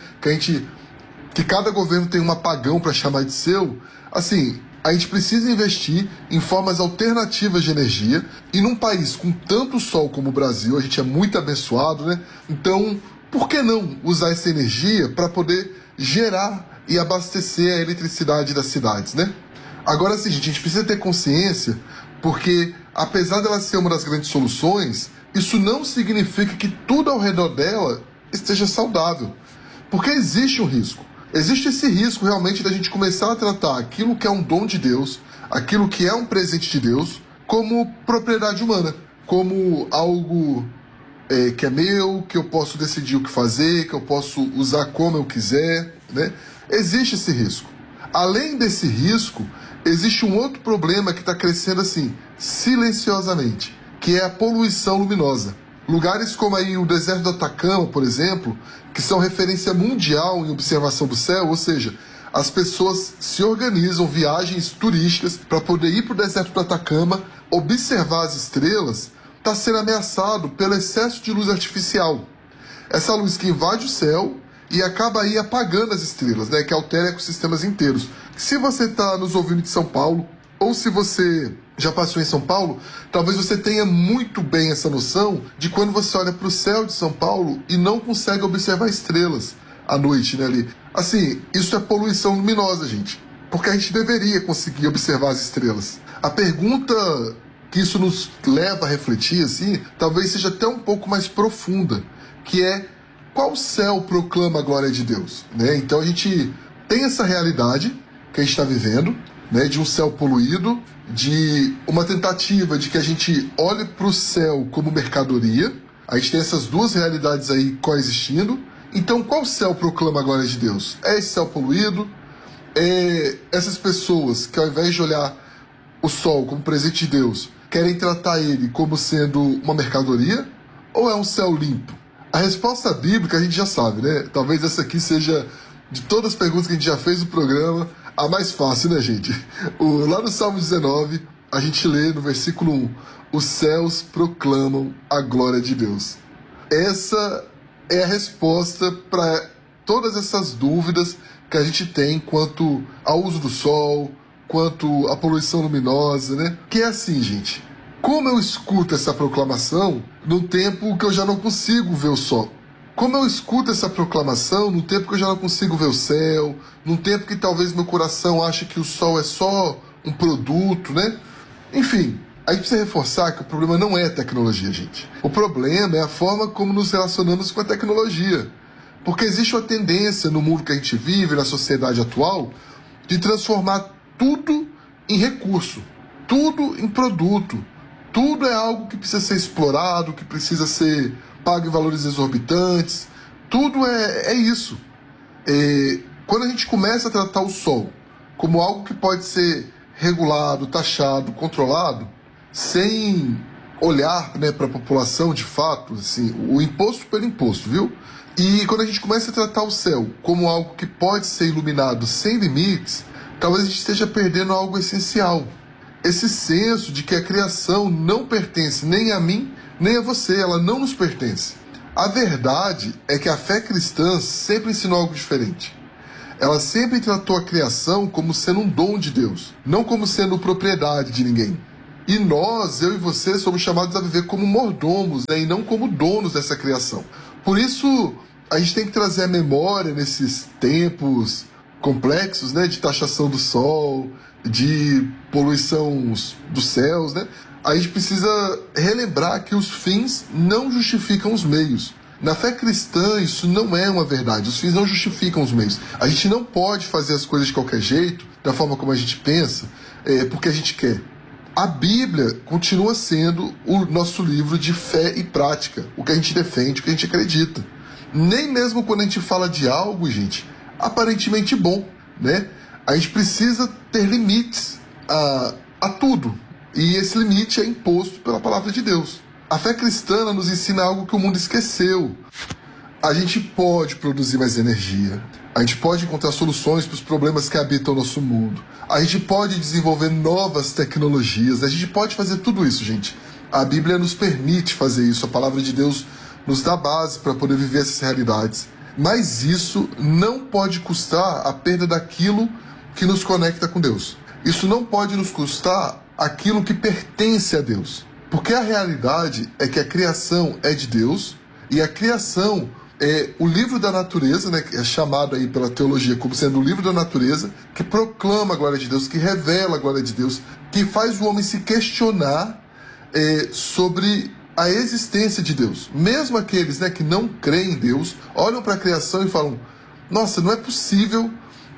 Que cada governo tem um apagão para chamar de seu, assim, a gente precisa investir em formas alternativas de energia, e num país com tanto sol como o Brasil, a gente é muito abençoado, né? Então, por que não usar essa energia para poder gerar e abastecer a eletricidade das cidades, né? Agora, sim, gente, a gente precisa ter consciência, porque apesar dela ser uma das grandes soluções, isso não significa que tudo ao redor dela esteja saudável, porque existe um risco. Existe esse risco realmente da gente começar a tratar aquilo que é um dom de Deus, aquilo que é um presente de Deus, como propriedade humana, como algo que é meu, que eu posso decidir o que fazer, que eu posso usar como eu quiser, né? Existe esse risco. Além desse risco, existe um outro problema que está crescendo assim, silenciosamente, que é a poluição luminosa. Lugares como aí o deserto do Atacama, por exemplo, que são referência mundial em observação do céu, ou seja, as pessoas se organizam, viagens turísticas para poder ir para o deserto do Atacama, observar as estrelas, está sendo ameaçado pelo excesso de luz artificial. Essa luz que invade o céu e acaba aí apagando as estrelas, né, que altera ecossistemas inteiros. Se você está nos ouvindo de São Paulo, ou se você já passou em São Paulo, talvez você tenha muito bem essa noção de quando você olha para o céu de São Paulo e não consegue observar estrelas à noite, né, ali. Assim, isso é poluição luminosa, gente, porque a gente deveria conseguir observar as estrelas. A pergunta que isso nos leva a refletir, assim, talvez seja até um pouco mais profunda, que é: qual céu proclama a glória de Deus? Né? Então a gente tem essa realidade que a gente está vivendo, né, de um céu poluído, de uma tentativa de que a gente olhe para o céu como mercadoria. A gente tem essas duas realidades aí coexistindo. Então, qual céu proclama a glória de Deus? É esse céu poluído? É essas pessoas que, ao invés de olhar o sol como presente de Deus, querem tratar ele como sendo uma mercadoria? Ou é um céu limpo? A resposta bíblica a gente já sabe, né? Talvez essa aqui seja, de todas as perguntas que a gente já fez no programa, a mais fácil, né, gente? Lá no Salmo 19, a gente lê no versículo 1: os céus proclamam a glória de Deus. Essa é a resposta para todas essas dúvidas que a gente tem quanto ao uso do sol, quanto à poluição luminosa, né? Que é assim, gente, como eu escuto essa proclamação num tempo que eu já não consigo ver o sol? Como eu escuto essa proclamação num tempo que eu já não consigo ver o céu, num tempo que talvez meu coração ache que o sol é só um produto, né? Enfim, a gente precisa reforçar que o problema não é a tecnologia, gente. O problema é a forma como nos relacionamos com a tecnologia. Porque existe uma tendência no mundo que a gente vive, na sociedade atual, de transformar tudo em recurso, tudo em produto. Tudo é algo que precisa ser explorado, que precisa ser pago em valores exorbitantes. Tudo é isso. Quando a gente começa a tratar o sol como algo que pode ser regulado, taxado, controlado, sem olhar, né, para a população de fato, assim, o imposto pelo imposto, viu? E quando a gente começa a tratar o céu como algo que pode ser iluminado sem limites, talvez a gente esteja perdendo algo essencial. Esse senso de que a criação não pertence nem a mim, nem a você, ela não nos pertence. A verdade é que a fé cristã sempre ensinou algo diferente. Ela sempre tratou a criação como sendo um dom de Deus, não como sendo propriedade de ninguém. E nós, eu e você, somos chamados a viver como mordomos, né, e não como donos dessa criação. Por isso, a gente tem que trazer a memória nesses tempos complexos, né, de taxação do sol, de poluição dos céus, né? A gente precisa relembrar que os fins não justificam os meios. Na fé cristã, isso não é uma verdade. Os fins não justificam os meios. A gente não pode fazer as coisas de qualquer jeito, da forma como a gente pensa, porque a gente quer. A Bíblia continua sendo o nosso livro de fé e prática, o que a gente defende, o que a gente acredita. Nem mesmo quando a gente fala de algo, gente, aparentemente bom, né? A gente precisa ter limites a tudo. E esse limite é imposto pela palavra de Deus. A fé cristã nos ensina algo que o mundo esqueceu. A gente pode produzir mais energia. A gente pode encontrar soluções para os problemas que habitam o nosso mundo. A gente pode desenvolver novas tecnologias. A gente pode fazer tudo isso, gente. A Bíblia nos permite fazer isso. A palavra de Deus nos dá base para poder viver essas realidades. Mas isso não pode custar a perda daquilo que nos conecta com Deus. Isso não pode nos custar aquilo que pertence a Deus. Porque a realidade é que a criação é de Deus, e a criação é o livro da natureza, né, que é chamado aí pela teologia como sendo o livro da natureza, que proclama a glória de Deus, que revela a glória de Deus, que faz o homem se questionar sobre a existência de Deus. Mesmo aqueles, né, que não creem em Deus, olham para a criação e falam: nossa, não é possível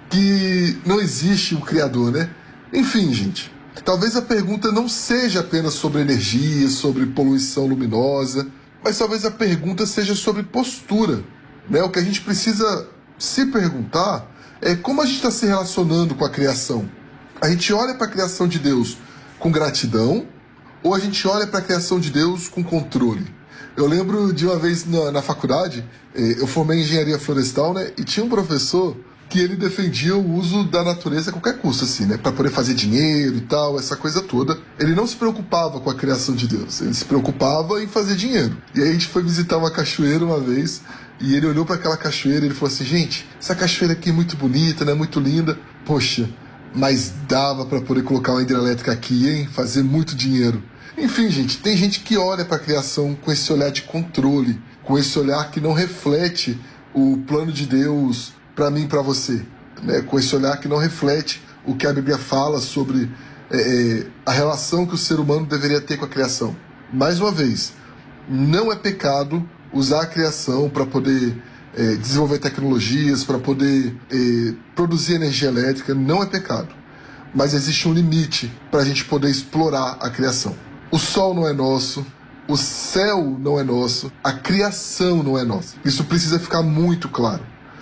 que não existe um Criador, né? Enfim, gente, talvez a pergunta não seja apenas sobre energia, sobre poluição luminosa, mas talvez a pergunta seja sobre postura, né? O que a gente precisa se perguntar é como a gente está se relacionando com a criação. A gente olha para a criação de Deus com gratidão, ou a gente olha para a criação de Deus com controle? Eu lembro de uma vez na faculdade, eu formei em engenharia florestal, né? E tinha um professor que ele defendia o uso da natureza a qualquer custo, assim, né? Para poder fazer dinheiro e tal, essa coisa toda. Ele não se preocupava com a criação de Deus, ele se preocupava em fazer dinheiro. E aí a gente foi visitar uma cachoeira uma vez, e ele olhou para aquela cachoeira e ele falou assim: gente, essa cachoeira aqui é muito bonita, né? Muito linda. Poxa, mas dava para poder colocar uma hidrelétrica aqui, hein? Fazer muito dinheiro. Enfim, gente, tem gente que olha para a criação com esse olhar de controle, com esse olhar que não reflete o plano de Deus para mim e para você, né? Com esse olhar que não reflete o que a Bíblia fala sobre a relação que o ser humano deveria ter com a criação. Mais uma vez, não é pecado usar a criação para poder desenvolver tecnologias, para poder produzir energia elétrica, não é pecado. Mas existe um limite para a gente poder explorar a criação. O sol não é nosso, o céu não é nosso, a criação não é nossa. Isso precisa ficar muito claro.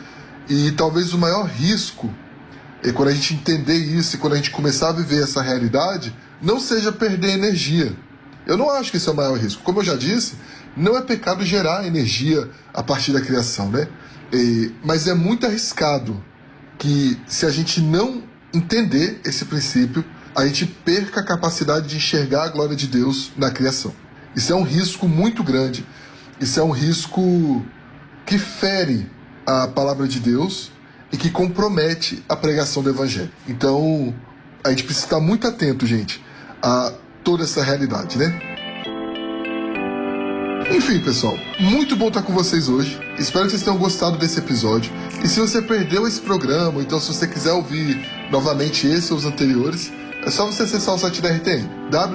E talvez o maior risco, quando a gente entender isso e quando a gente começar a viver essa realidade, não seja perder energia. Eu não acho que esse é o maior risco. Como eu já disse, não é pecado gerar energia a partir da criação, né? Mas é muito arriscado que, se a gente não entender esse princípio, a gente perca a capacidade de enxergar a glória de Deus na criação. Isso é um risco muito grande. Isso é um risco que fere a palavra de Deus e que compromete a pregação do Evangelho. Então, a gente precisa estar muito atento, gente, a toda essa realidade, né? Enfim, pessoal, muito bom estar com vocês hoje. Espero que vocês tenham gostado desse episódio. E se você perdeu esse programa, então se você quiser ouvir novamente esse ou os anteriores, é só você acessar o site da RTM,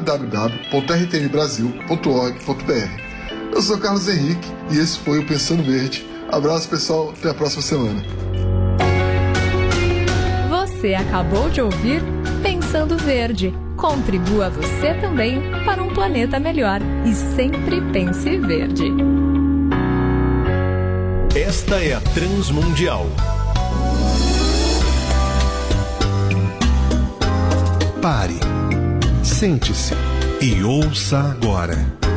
www.rtmbrasil.org.br. Eu sou Carlos Henrique e esse foi o Pensando Verde. Abraço, pessoal, até a próxima semana. Você acabou de ouvir Pensando Verde. Contribua você também para um planeta melhor e sempre pense verde. Esta é a Transmundial. Pare. Sente-se. E ouça agora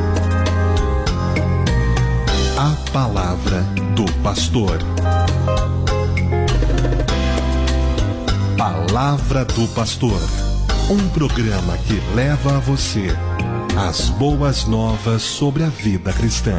a palavra do pastor. Palavra do Pastor, um programa que leva a você as boas novas sobre a vida cristã.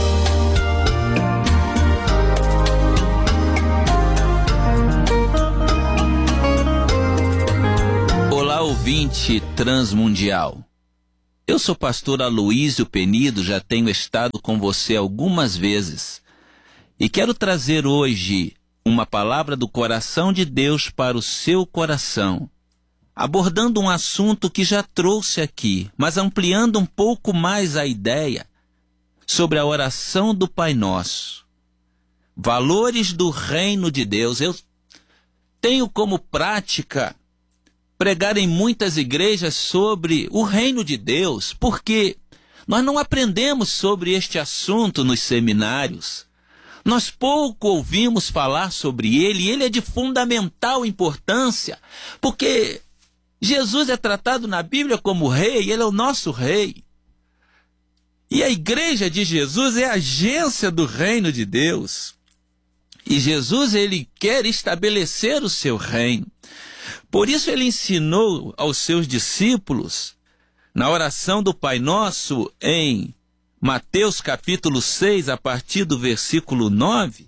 Olá, ouvinte transmundial. Eu sou pastor Aloísio Penido, já tenho estado com você algumas vezes e quero trazer hoje uma palavra do coração de Deus para o seu coração, abordando um assunto que já trouxe aqui, mas ampliando um pouco mais a ideia sobre a oração do Pai Nosso. Valores do reino de Deus. Eu tenho como prática pregar em muitas igrejas sobre o reino de Deus, porque nós não aprendemos sobre este assunto nos seminários. Nós pouco ouvimos falar sobre ele, e ele é de fundamental importância, porque Jesus é tratado na Bíblia como rei, ele é o nosso rei. E a igreja de Jesus é a agência do reino de Deus. E Jesus, ele quer estabelecer o seu reino. Por isso ele ensinou aos seus discípulos, na oração do Pai Nosso, em Mateus capítulo 6, a partir do versículo 9,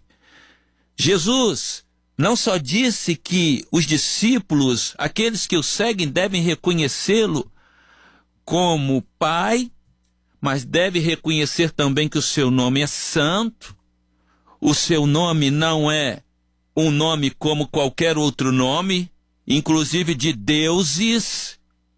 Jesus não só disse que os discípulos, aqueles que o seguem, devem reconhecê-lo como Pai, mas deve reconhecer também que o seu nome é santo, o seu nome não é um nome como qualquer outro nome, inclusive de deuses,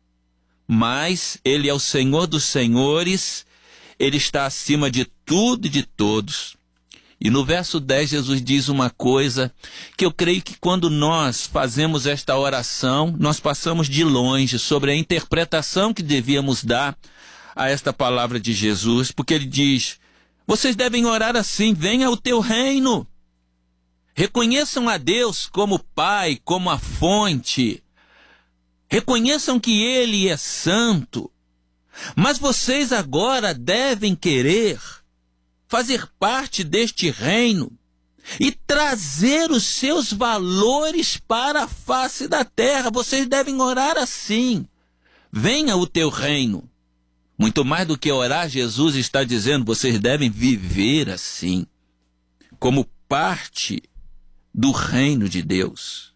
mas ele é o Senhor dos senhores, ele está acima de tudo e de todos. E no verso 10 Jesus diz uma coisa que eu creio que quando nós fazemos esta oração, nós passamos de longe sobre a interpretação que devíamos dar a esta palavra de Jesus, porque ele diz: vocês devem orar assim, venha o teu reino. Reconheçam a Deus como Pai, como a fonte. Reconheçam que Ele é santo. Mas vocês agora devem querer fazer parte deste reino e trazer os seus valores para a face da terra. Vocês devem orar assim: venha o teu reino. Muito mais do que orar, Jesus está dizendo, vocês devem viver assim, como parte do reino de Deus.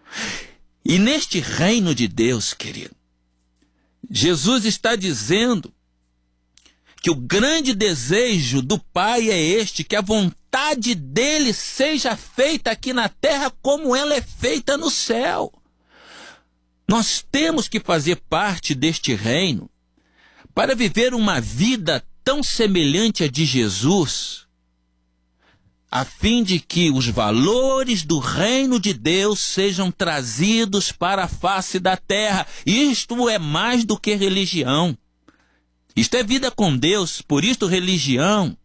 E neste reino de Deus, querido, Jesus está dizendo que o grande desejo do Pai é este, que a vontade dele seja feita aqui na terra como ela é feita no céu. Nós temos que fazer parte deste reino para viver uma vida tão semelhante à de Jesus, a fim de que os valores do reino de Deus sejam trazidos para a face da terra. Isto é mais do que religião. Isto é vida com Deus. Por isto religião,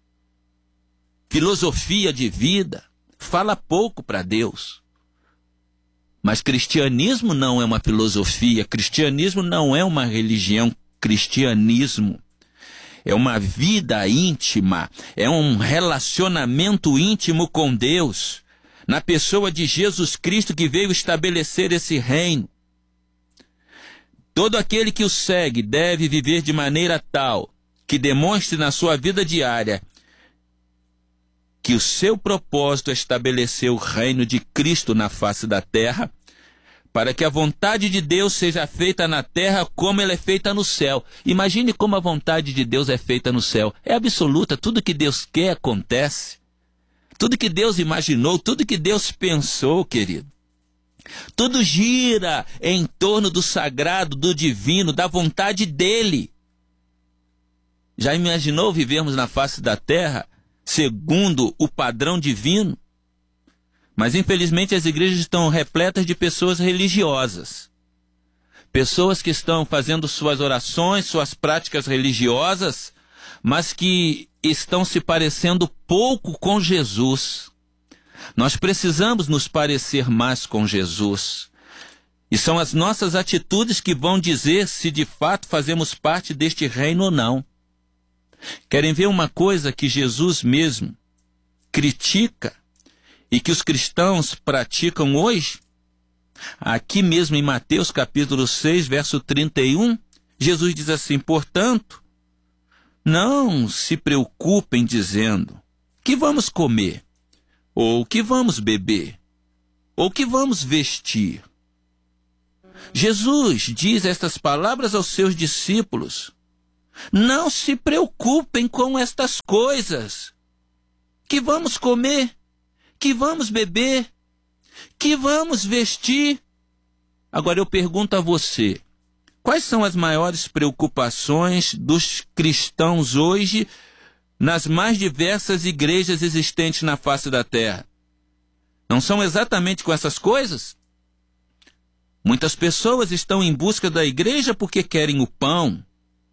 filosofia de vida, fala pouco para Deus. Mas cristianismo não é uma filosofia, cristianismo não é uma religião, cristianismo é uma vida íntima, é um relacionamento íntimo com Deus, na pessoa de Jesus Cristo que veio estabelecer esse reino. Todo aquele que o segue deve viver de maneira tal que demonstre na sua vida diária que o seu propósito é estabelecer o reino de Cristo na face da terra, para que a vontade de Deus seja feita na terra como ela é feita no céu. Imagine como a vontade de Deus é feita no céu. É absoluta, tudo que Deus quer acontece. Tudo que Deus imaginou, tudo que Deus pensou, querido. Tudo gira em torno do sagrado, do divino, da vontade dele. Já imaginou vivermos na face da terra segundo o padrão divino? Mas infelizmente as igrejas estão repletas de pessoas religiosas. Pessoas que estão fazendo suas orações, suas práticas religiosas, mas que estão se parecendo pouco com Jesus. Nós precisamos nos parecer mais com Jesus. E são as nossas atitudes que vão dizer se de fato fazemos parte deste reino ou não. Querem ver uma coisa que Jesus mesmo critica e que os cristãos praticam hoje? Aqui mesmo em Mateus capítulo 6, verso 31, Jesus diz assim: portanto, não se preocupem dizendo que vamos comer, ou que vamos beber, ou que vamos vestir. Jesus diz estas palavras aos seus discípulos: não se preocupem com estas coisas. Que vamos comer, que vamos beber, que vamos vestir. Agora eu pergunto a você, quais são as maiores preocupações dos cristãos hoje nas mais diversas igrejas existentes na face da terra? Não são exatamente com essas coisas? Muitas pessoas estão em busca da igreja porque querem o pão.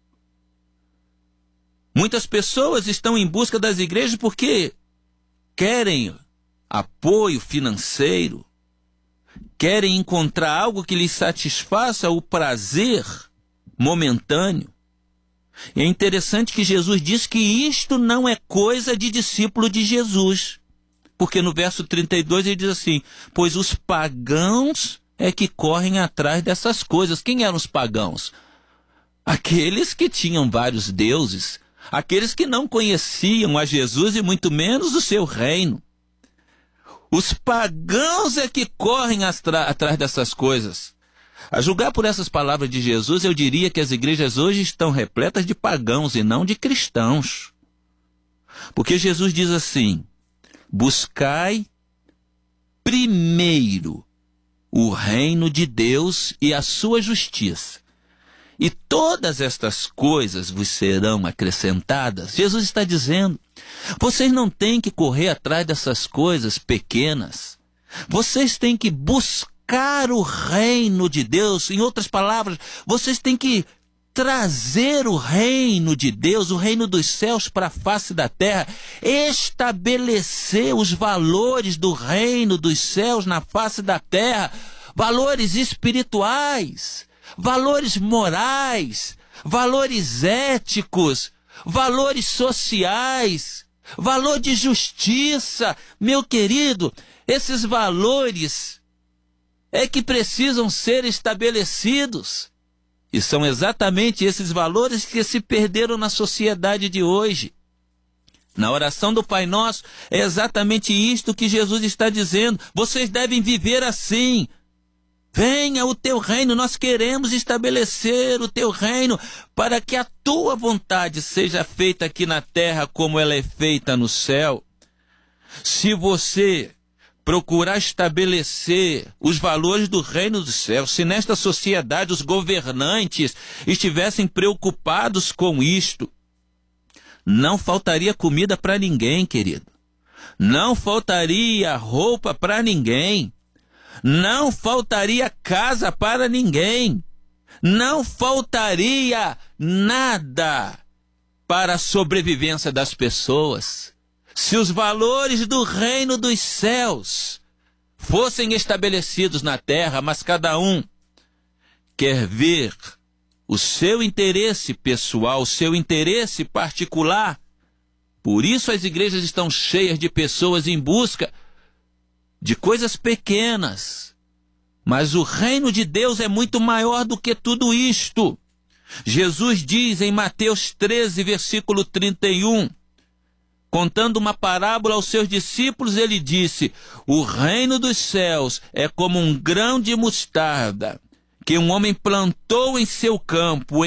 Muitas pessoas estão em busca das igrejas porque querem apoio financeiro, querem encontrar algo que lhes satisfaça o prazer momentâneo. E é interessante que Jesus diz que isto não é coisa de discípulo de Jesus, porque no verso 32 ele diz assim: pois os pagãos é que correm atrás dessas coisas. Quem eram os pagãos? Aqueles que tinham vários deuses, aqueles que não conheciam a Jesus e muito menos o seu reino. Os pagãos é que correm atrás dessas coisas. A julgar por essas palavras de Jesus, eu diria que as igrejas hoje estão repletas de pagãos e não de cristãos. Porque Jesus diz assim: buscai primeiro o reino de Deus e a sua justiça, e todas estas coisas vos serão acrescentadas. Jesus está dizendo, vocês não têm que correr atrás dessas coisas pequenas. Vocês têm que buscar o reino de Deus. Em outras palavras, vocês têm que trazer o reino de Deus, o reino dos céus para a face da terra, estabelecer os valores do reino dos céus na face da terra, valores espirituais, valores morais, valores éticos, valores sociais, valor de justiça. Meu querido, esses valores é que precisam ser estabelecidos. E são exatamente esses valores que se perderam na sociedade de hoje. Na oração do Pai Nosso, é exatamente isto que Jesus está dizendo. Vocês devem viver assim. Venha o teu reino, nós queremos estabelecer o teu reino para que a tua vontade seja feita aqui na terra como ela é feita no céu. Se você procurar estabelecer os valores do reino dos céus, se nesta sociedade os governantes estivessem preocupados com isto, não faltaria comida para ninguém, querido. Não faltaria roupa para ninguém. Não faltaria casa para ninguém. Não faltaria nada para a sobrevivência das pessoas. Se os valores do reino dos céus fossem estabelecidos na terra, mas cada um quer ver o seu interesse pessoal, o seu interesse particular, por isso as igrejas estão cheias de pessoas em busca de coisas pequenas. Mas o reino de Deus é muito maior do que tudo isto. Jesus diz em Mateus 13, versículo 31, contando uma parábola aos seus discípulos, ele disse: o reino dos céus é como um grão de mostarda que um homem plantou em seu campo,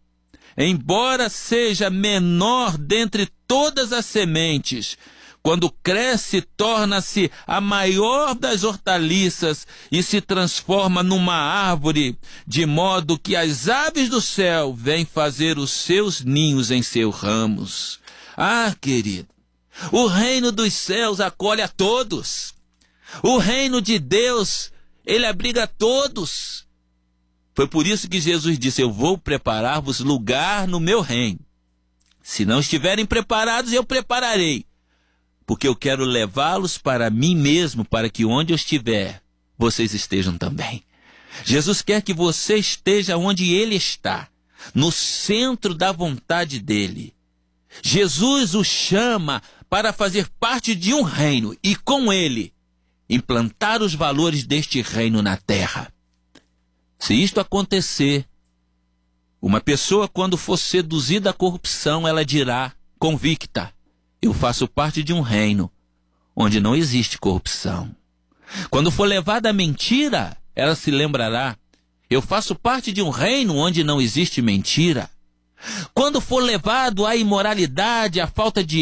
embora seja menor dentre todas as sementes. Quando cresce, torna-se a maior das hortaliças e se transforma numa árvore, de modo que as aves do céu vêm fazer os seus ninhos em seus ramos. Ah, querido, o reino dos céus acolhe a todos. O reino de Deus, ele abriga a todos. Foi por isso que Jesus disse: eu vou preparar-vos lugar no meu reino. Se não estiverem preparados, eu prepararei. Porque eu quero levá-los para mim mesmo, para que onde eu estiver, vocês estejam também. Jesus quer que você esteja onde Ele está, no centro da vontade dEle. Jesus o chama para fazer parte de um reino e, com Ele, implantar os valores deste reino na terra. Se isto acontecer, uma pessoa, quando for seduzida à corrupção, ela dirá, convicta: eu faço parte de um reino onde não existe corrupção. Quando for levada à mentira, ela se lembrará: eu faço parte de um reino onde não existe mentira. Quando for levado à imoralidade, à falta de